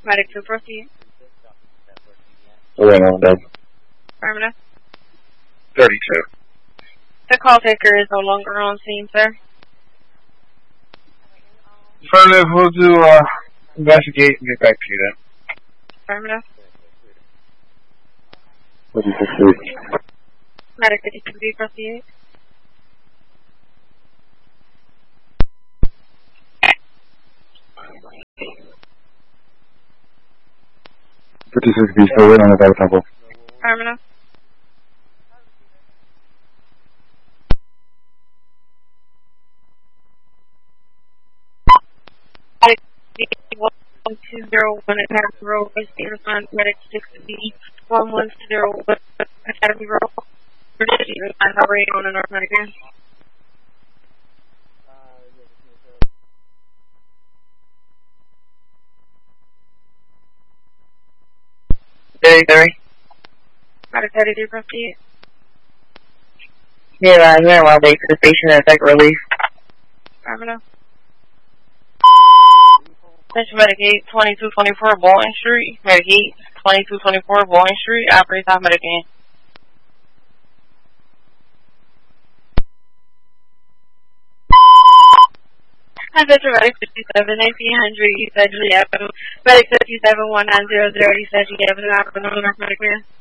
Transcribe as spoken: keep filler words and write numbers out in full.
Medic to proceed. Wait on that. Affirmative. thirty-two. The call taker is no longer on scene, sir. Affirmative, we'll do, uh, investigate and get back to you then. Affirmative. What do you think? Medic fifty-two, proceed. fifty-six B, still waiting on the back temple. Affirmative. one two zero one Academy Road, West State Response, Medic six B, one one zero one Academy Road, Virginia, operating on the North Medican. thirty-three. Medic thirty-three, proceed. Yeah, I'm here while they to the station and effect release. Affirmative. Attention Medic eight, twenty-two twenty-four Bolton Street. Medic eight, twenty-two twenty-four Bolton Street. Operates off Medic eight. Attention Medic fifty-seven, eighteen hundred East Edgley Avenue. Medic fifty-seven, one nine zero zero East Edgley Avenue. Operating on North Medic man.